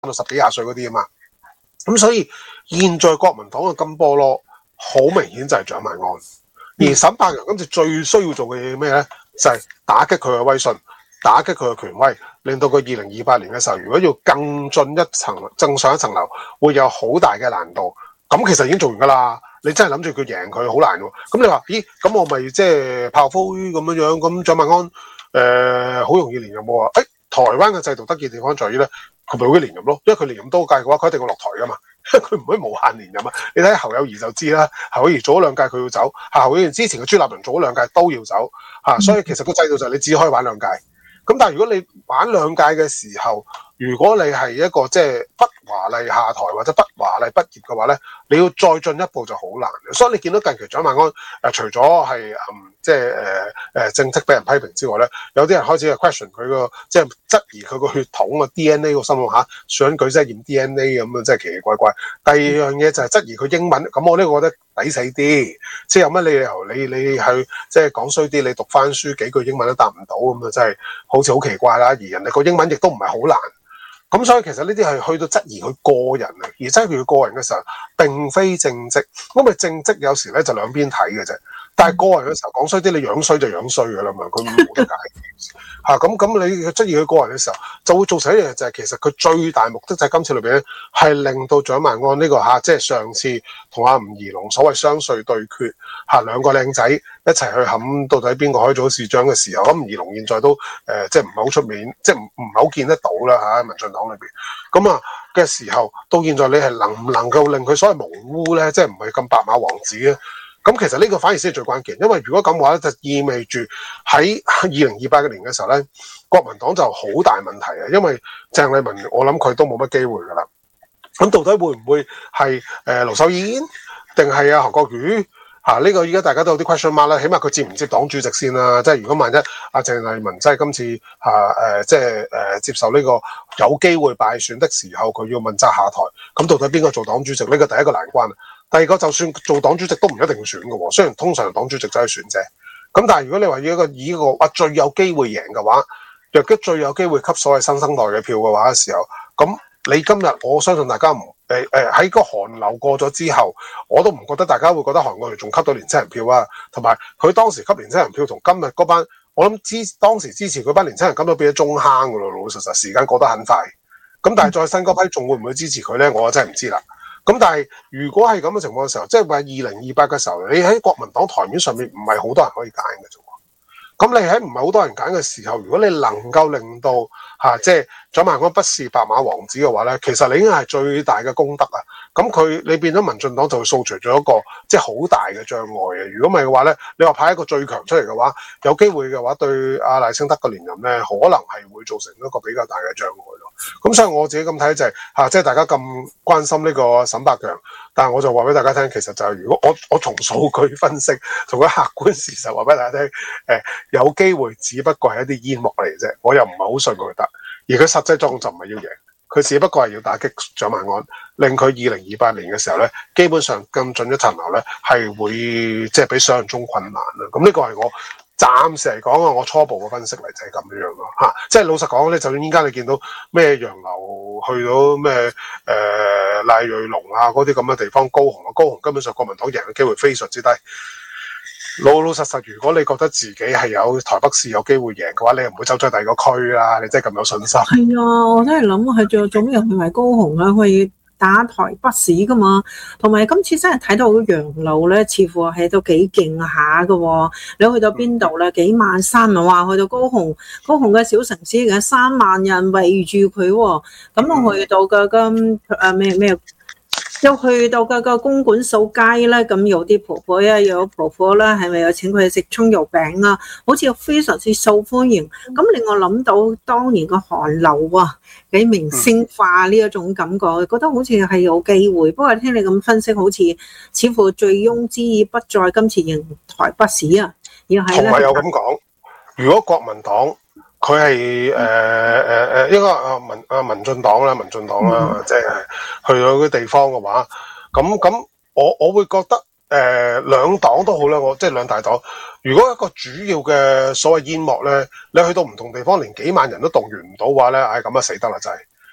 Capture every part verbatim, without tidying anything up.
到十幾廿歲嗰啲啊嘛。咁所以現在國民黨嘅金波囉，好明顯就係蔣萬安。而沈伯洋今次最需要做嘅嘢咩咧？就係、是、打擊佢嘅威信，打擊佢嘅權威，令到佢二零二八年嘅時候，如果要更進一層、更上一層樓，會有好大嘅難度。咁其實已經做完㗎啦。你真係諗住佢贏佢好難喎。咁你話咦？咁我咪即係炮灰咁樣樣？咁蔣萬安誒好、呃、容易連任喎？誒、哎，台灣嘅制度得意嘅地方在於咧，佢咪會連任咯。因為佢連任多屆嘅話，佢一定會落台㗎嘛。佢唔可以無限連任啊！你睇侯友宜就知啦，侯友宜做咗兩屆佢要走，侯友宜之前嘅朱立倫做咗兩屆都要走嚇、啊，所以其實個制度就係你只可以玩兩屆。咁但係如果你玩兩屆嘅時候，如果你係一個即係不華麗下台或者不華麗畢業嘅話咧，你要再進一步就好難。所以你見到近期蔣萬安誒、呃，除咗係嗯即係誒誒政績俾人批評之外咧，有啲人開始係 question 佢個即係質疑佢個血統啊 D N A 個心諗嚇，選舉真係驗 D N A 咁啊，真係奇奇怪怪。第二樣嘢就係質疑佢英文，咁我呢個覺得抵死啲，即係有乜理由你你去即係講衰啲，你讀翻書幾句英文都答唔到咁啊，真係好似好奇怪啦。而人哋個英文亦都唔係好難。咁所以其實呢啲係去到質疑佢個人啊，而質疑佢個人嘅時候，並非政績。咁咪政績有時咧就兩邊睇嘅啫。但係個人嘅時候講衰啲，你樣衰就樣衰㗎啦嘛，佢冇得解嚇。咁咁你質疑佢個人嘅時候，就會造成一樣嘢就係、是、其實佢最大目的就係今次裏邊咧，係令到蔣萬安呢、這個嚇，即、啊、係、就是、上次同阿吳怡農所謂雙帥對決嚇、啊，兩個靚仔一齊去冚到底邊個可以做市長嘅時候，咁吳怡農現在都誒、呃、即係唔係好出面，即係唔唔係好見得到啦嚇，喺、啊、民進黨裏邊咁啊嘅時候，到現在你係能唔能夠令佢所謂無污咧，即係唔係咁白馬王子咧？咁其實呢個反而先係最關鍵，因為如果咁話咧，就意味住喺二零二八年嘅時候咧，國民黨就好大問題啊！因為鄭麗文，我諗佢都冇乜機會噶啦。咁到底會唔會係誒盧秀燕，定係啊韓國瑜嚇？呢個依家大家都有啲 question mark 啦。起碼佢接唔接黨主席先啦？即係如果萬一阿鄭麗文真係今次嚇誒，即係誒接受呢個有機會敗選的時候，佢要問責下台，咁到底邊個做黨主席？呢個第一個難關。第二個就算做黨主席都唔一定選嘅喎，雖然通常黨主席就去選啫。咁但係如果你話要一個以一個啊最有機會贏嘅話，若果最有機會吸所謂新生代嘅票嘅話嘅時候，咁你今日我相信大家唔誒誒喺個韓流過咗之後，我都唔覺得大家會覺得韓國瑜仲吸到年輕人票啊。同埋佢當時吸年輕人票同今日嗰班，我諗支當時支持嗰班年輕人咁都變咗中坑㗎咯，老老實實時間過得很快。咁但係再新嗰批仲會唔會支持佢咧？我真係唔知啦。咁但係如果係咁嘅情況嘅時候，即係話二零二八嘅時候，你喺國民黨台面上面唔係好多人可以揀嘅啫。咁你喺唔係好多人揀嘅時候，如果你能夠令到嚇、啊、即係蔣萬安不是白馬王子嘅話咧，其實你已經係最大嘅功德啊！咁佢你變咗民進黨就會掃除咗一個即係好大嘅障礙嘅。如果唔係嘅話咧，你話派一個最強出嚟嘅話，有機會嘅話對阿賴清德嘅連任咧，可能係會造成一個比較大嘅障礙咯。咁所以我自己咁睇就係、是、嚇、啊，即係大家咁關心呢個沈伯洋，但係我就話俾大家聽，其實就係如果我我從數據分析，從個客觀事實話俾大家聽，誒、呃、有機會只不過係一啲煙幕嚟嘅啫，我又唔係好信佢得，而佢實際作用就唔係要贏，佢只不過係要打擊蔣萬安，令佢二零二八年嘅時候咧，基本上更進一層樓咧，係會即係比想象中困難啦。咁呢個係我暫時嚟講啊，我初步嘅分析嚟就係咁樣咯嚇。即係老實講咧，就算依家你見到咩楊流去到咩誒、呃、賴瑞龍啊嗰啲咁嘅地方，高雄啊，高雄根本上國民黨贏嘅機會非常之低。老老實實，如果你覺得自己係有台北市有機會贏嘅話，你又唔會走咗第二個區啦。你真係咁有信心？ 係啊，我真係諗佢做做咩去埋高雄啊？去打台北市噶嘛？同埋今次真係睇到楊流咧，似乎係都幾勁下噶。你去到邊度咧？幾萬三啊！話去到高雄，高雄嘅小城市嘅三萬人圍住佢。咁我去到嘅咁誒咩咩？又去到個個公館掃街啦，咁有啲婆婆啊，有婆婆啦，係咪有請佢食蔥油餅啊？好似非常之受歡迎。咁令我諗到當年個韓流啊，幾明星化呢一種感覺，覺得好似係有機會。不過聽你咁分析，好似似乎醉翁之意不在今次贏台北市啊，而係咧。 同埋有咁講，如果國民黨佢係誒誒誒應該啊民啊民進黨啦，民進黨啦，即係、嗯、去到嗰啲地方嘅話，咁咁我我會覺得誒、呃、兩黨都好啦，我即係兩大黨。如果一個主要嘅所謂煙幕咧，你去到唔同地方，連幾萬人都動員唔到嘅話咧，唉咁啊死得啦真係！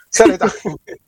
即係你等